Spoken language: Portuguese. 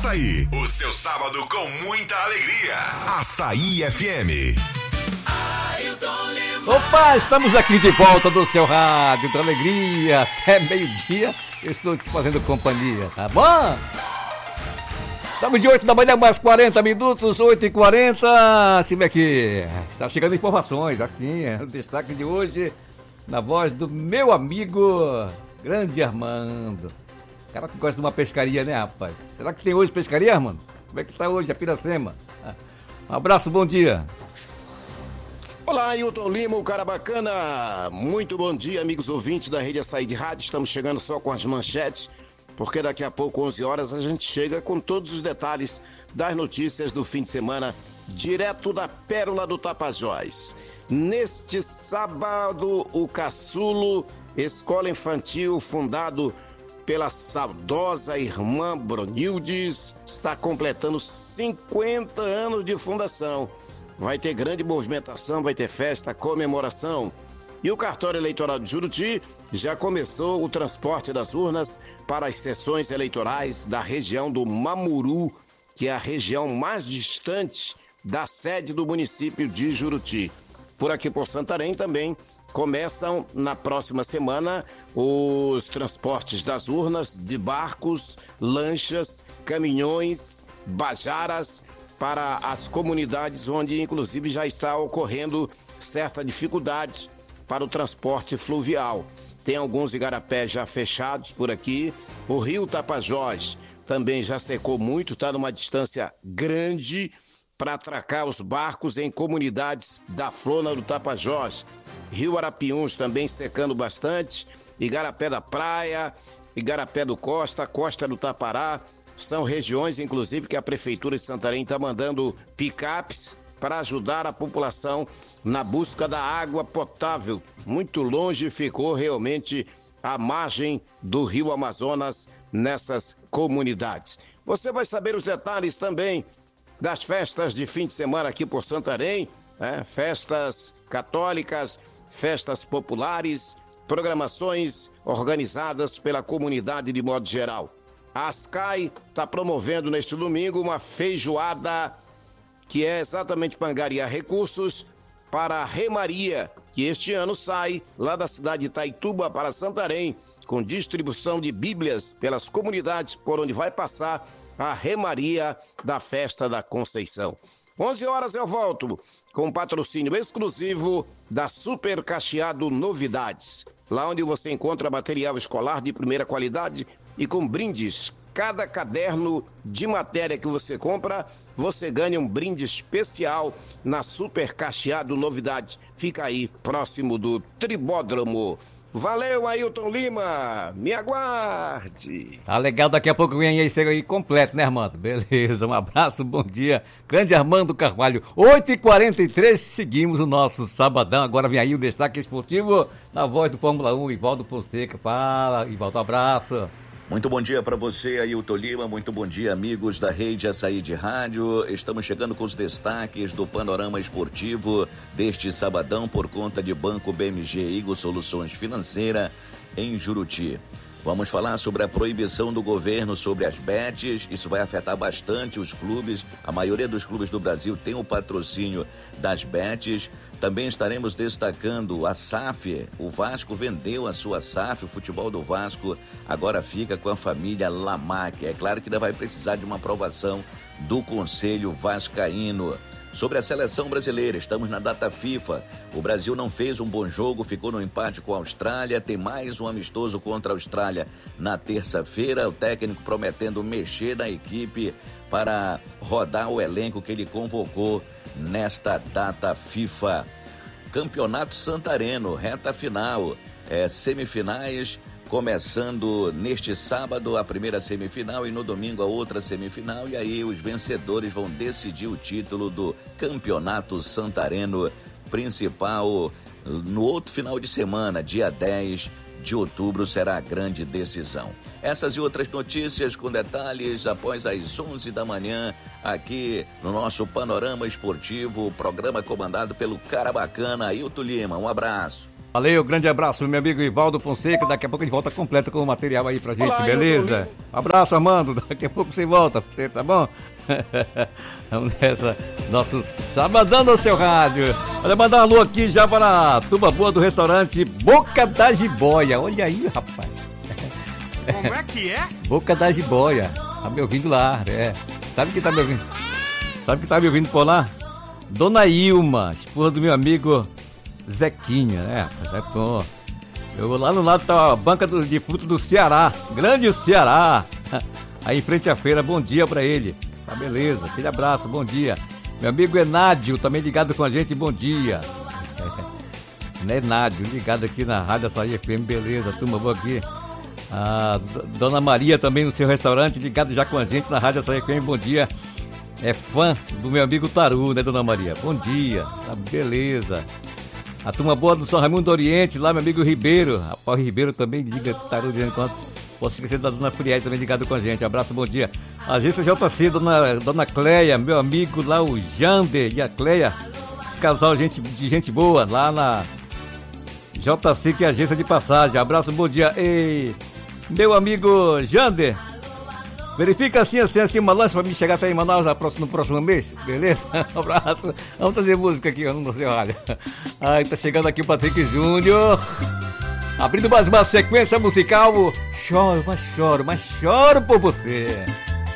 Açaí, o seu sábado com muita alegria. Açaí FM. Opa, estamos aqui de volta do seu rádio, da alegria, até meio-dia, eu estou te fazendo companhia, tá bom? Estamos de 8 da manhã, mais 40 minutos, 8h40, se vê aqui, está chegando informações, assim, o destaque de hoje, na voz do meu amigo, grande Armando. Cara que gosta de uma pescaria, né, rapaz? Será que tem hoje pescaria, Armando? Como é que está hoje a Piracema? Um abraço, bom dia. Olá, Ailton Lima, o cara bacana. Muito bom dia, amigos ouvintes da Rede Açaí de Rádio. Estamos chegando só com as manchetes, porque daqui a pouco, 11 horas, a gente chega com todos os detalhes das notícias do fim de semana, direto da Pérola do Tapajós. Neste sábado, o Caçulo, escola infantil fundado pela saudosa irmã Bronildes, está completando 50 anos de fundação. Vai ter grande movimentação, vai ter festa, comemoração. E o cartório eleitoral de Juruti já começou o transporte das urnas para as sessões eleitorais da região do Mamuru, que é a região mais distante da sede do município de Juruti. Por aqui por Santarém também começam na próxima semana os transportes das urnas de barcos, lanchas, caminhões, bajaras, para as comunidades onde, inclusive, já está ocorrendo certa dificuldade para o transporte fluvial. Tem alguns igarapés já fechados por aqui. O rio Tapajós também já secou muito, está numa distância grande para atracar os barcos em comunidades da Flona do Tapajós. Rio Arapiuns também secando bastante. Igarapé da Praia, Igarapé do Costa, Costa do Tapará. São regiões, inclusive, que a Prefeitura de Santarém está mandando picapes para ajudar a população na busca da água potável. Muito longe ficou realmente a margem do Rio Amazonas nessas comunidades. Você vai saber os detalhes também das festas de fim de semana aqui por Santarém, né? Festas católicas, festas populares, programações organizadas pela comunidade de modo geral. A Ascai está promovendo neste domingo uma feijoada que é exatamente para angariar recursos para a Remaria, que este ano sai lá da cidade de Itaituba para Santarém, com distribuição de bíblias pelas comunidades por onde vai passar a Remaria da Festa da Conceição. 11 horas eu volto com patrocínio exclusivo da Super Cacheado Novidades, lá onde você encontra material escolar de primeira qualidade e com brindes. Cada caderno de matéria que você compra, você ganha um brinde especial na Super Cacheado Novidades. Fica aí, próximo do Tribódromo. Valeu, Ailton Lima, me aguarde. Tá legal, daqui a pouco vem esse aí completo, né, Armando? Beleza, um abraço, bom dia. Grande Armando Carvalho, 8h43, seguimos o nosso sabadão. Agora vem aí o destaque esportivo na voz do Fórmula 1, Ivaldo Fonseca. Fala, Ivaldo, abraço. Muito bom dia para você, Ailton Lima. Muito bom dia, amigos da Rede Açaí de Rádio. Estamos chegando com os destaques do panorama esportivo deste sabadão por conta de Banco BMG Igor Soluções Financeira em Juruti. Vamos falar sobre a proibição do governo sobre as bets. Isso vai afetar bastante os clubes. A maioria dos clubes do Brasil tem o patrocínio das bets. Também estaremos destacando a SAF. O Vasco vendeu a sua SAF. O futebol do Vasco agora fica com a família Lamac. É claro que ainda vai precisar de uma aprovação do Conselho Vascaíno. Sobre a seleção brasileira, estamos na data FIFA. O Brasil não fez um bom jogo, ficou no empate com a Austrália. Tem mais um amistoso contra a Austrália na terça-feira. O técnico prometendo mexer na equipe para rodar o elenco que ele convocou nesta data FIFA. Campeonato Santareno, reta final, semifinais. Começando neste sábado a primeira semifinal e no domingo a outra semifinal. E aí os vencedores vão decidir o título do Campeonato Santareno principal. No outro final de semana, dia 10 de outubro, será a grande decisão. Essas e outras notícias com detalhes após as 11 da manhã aqui no nosso Panorama Esportivo, programa comandado pelo cara bacana Ailton Lima. Um abraço. Valeu, grande abraço, meu amigo Ivaldo Fonseca. Daqui a pouco a gente volta completo com o material aí pra gente, Olá, beleza? Abraço, Armando. Daqui a pouco você volta, tá bom? Vamos nessa, nosso Sabadão no seu rádio. Olha, mandar um alô aqui já para a turma boa do restaurante Boca da Jiboia. Olha aí, rapaz. Como é que é? Boca da Jiboia. Tá me ouvindo lá, Sabe quem tá me ouvindo? Sabe quem tá me ouvindo por lá? Dona Ilma, esposa do meu amigo Zequinha, né? Eu vou lá no lado da banca de frutos do Ceará, grande Ceará. Aí em frente à feira, bom dia pra ele. Tá beleza, aquele abraço, bom dia. Meu amigo Enádio, também ligado com a gente, bom dia. Enádio, ligado aqui na Rádio Açaí FM, beleza, turma boa aqui. A Dona Maria também no seu restaurante, ligado já com a gente na Rádio Açaí FM, bom dia. É fã do meu amigo Taru, né, Dona Maria? Bom dia, tá beleza. A turma boa do São Raimundo do Oriente, lá meu amigo Ribeiro. Rapaz, Ribeiro também liga Taru de vez em quando. Posso esquecer da Dona Friel também ligado com a gente. Abraço, bom dia. Agência JC, Dona Cleia, meu amigo lá, o Jander e a Cleia. Esse casal de gente boa, lá na JC, que é a agência de passagem. Abraço, bom dia. Ei, meu amigo Jander, verifica assim, uma lanche pra mim chegar até em Manaus no próximo mês, beleza? Um abraço. Vamos fazer música aqui, no seu rádio. Ai, tá chegando aqui o Patrick Júnior. Abrindo mais uma sequência musical. Choro, mas choro por você.